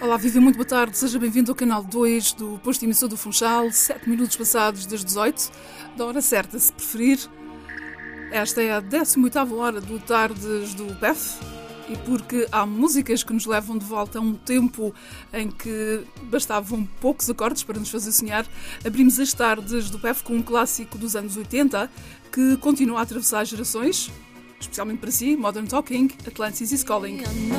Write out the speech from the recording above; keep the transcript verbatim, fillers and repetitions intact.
Olá, viva, muito boa tarde, seja bem-vindo ao canal dois do posto emissor do Funchal, sete minutos passados das dezoito, da hora certa, se preferir. Esta é a décima oitava hora do Tardes do P E F, e porque há músicas que nos levam de volta a um tempo em que bastavam poucos acordes para nos fazer sonhar, abrimos as Tardes do P E F com um clássico dos anos oitenta que continua a atravessar gerações, especialmente para si, Modern Talking, Atlantis is Calling.